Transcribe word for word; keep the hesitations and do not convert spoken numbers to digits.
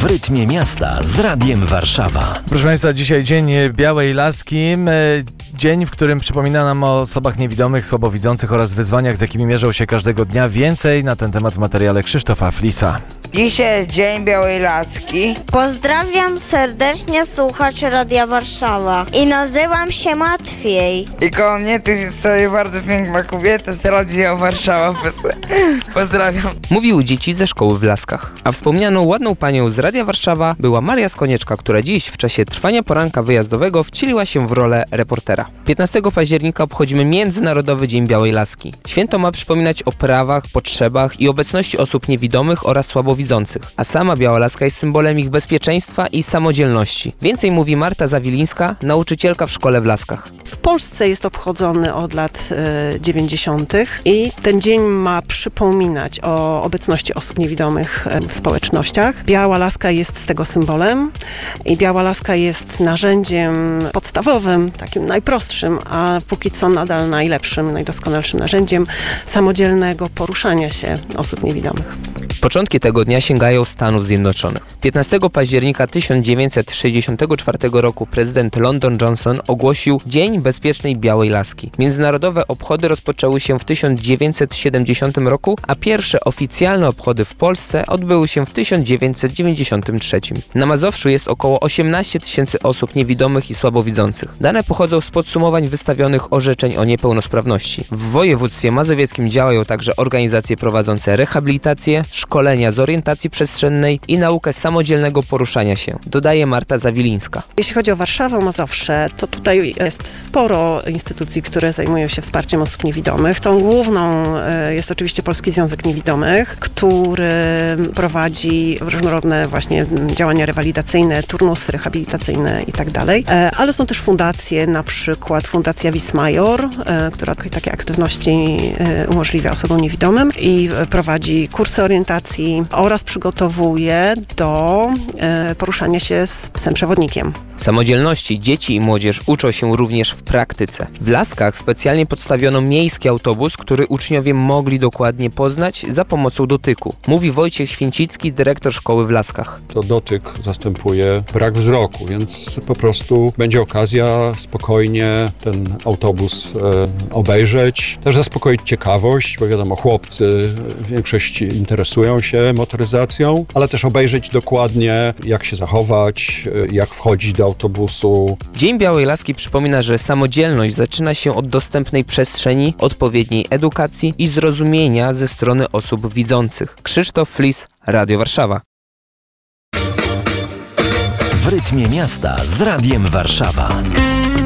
W rytmie miasta z Radiem Warszawa. Proszę Państwa, dzisiaj Dzień Białej Laski. Dzień, w którym przypomina nam o osobach niewidomych, słabowidzących oraz wyzwaniach, z jakimi mierzą się każdego dnia. Więcej na ten temat w materiale Krzysztofa Flisa. Dzisiaj jest Dzień Białej Laski. Pozdrawiam serdecznie słuchaczy Radia Warszawa i nazywam się Matwiej. I koło mnie tu stoi bardzo piękna kobieta z Radia Warszawa. Pozdrawiam. Mówiły dzieci ze szkoły w Laskach. A wspomnianą ładną panią z Radia Warszawa była Maria Skonieczka, która dziś w czasie trwania poranka wyjazdowego wcieliła się w rolę reportera. piętnastego października obchodzimy Międzynarodowy Dzień Białej Laski. Święto ma przypominać o prawach, potrzebach i obecności osób niewidomych oraz słabowidzących. A sama Biała Laska jest symbolem ich bezpieczeństwa i samodzielności. Więcej mówi Marta Zawilińska, nauczycielka w szkole w Laskach. W Polsce jest obchodzony od lat e, dziewięćdziesiątych i ten dzień ma przypominać o obecności osób niewidomych e, w społecznościach. Biała Laska jest tego symbolem i Biała Laska jest narzędziem podstawowym, takim najprostszym, a póki co nadal najlepszym, najdoskonalszym narzędziem samodzielnego poruszania się osób niewidomych. Początki tego dnia sięgają Stanów Zjednoczonych. piętnastego października tysiąc dziewięćset sześćdziesiątego czwartego roku prezydent Lyndon Johnson ogłosił Dzień Bezpiecznej Białej Laski. Międzynarodowe obchody rozpoczęły się w tysiąc dziewięćset siedemdziesiątym roku, a pierwsze oficjalne obchody w Polsce odbyły się w tysiąc dziewięćset dziewięćdziesiątym trzecim. Na Mazowszu jest około osiemnaście tysięcy osób niewidomych i słabowidzących. Dane pochodzą z podsumowań wystawionych orzeczeń o niepełnosprawności. W województwie mazowieckim działają także organizacje prowadzące rehabilitację, szkolenia z orientacji przestrzennej i naukę samodzielnego poruszania się, dodaje Marta Zawilińska. Jeśli chodzi o Warszawę, Mazowsze, to tutaj jest sporo instytucji, które zajmują się wsparciem osób niewidomych. Tą główną jest oczywiście Polski Związek Niewidomych, który prowadzi różnorodne właśnie działania rewalidacyjne, turnusy rehabilitacyjne i tak dalej. Ale są też fundacje, na przykład Fundacja Wismajor, która takie aktywności umożliwia osobom niewidomym i prowadzi kursy orientacji oraz przygotowuje do e, poruszania się z psem przewodnikiem. Samodzielności dzieci i młodzież uczą się również w praktyce. W Laskach specjalnie podstawiono miejski autobus, który uczniowie mogli dokładnie poznać za pomocą dotyku. Mówi Wojciech Święcicki, dyrektor szkoły w Laskach. To dotyk zastępuje brak wzroku, więc po prostu będzie okazja spokojnie ten autobus e, obejrzeć. Też zaspokoić ciekawość, bo wiadomo, chłopcy w większości interesują się motoryzacją, ale też obejrzeć dokładnie, jak się zachować, jak wchodzić do autobusu. Dzień Białej Laski przypomina, że samodzielność zaczyna się od dostępnej przestrzeni, odpowiedniej edukacji i zrozumienia ze strony osób widzących. Krzysztof Flis, Radio Warszawa. W rytmie miasta z Radiem Warszawa.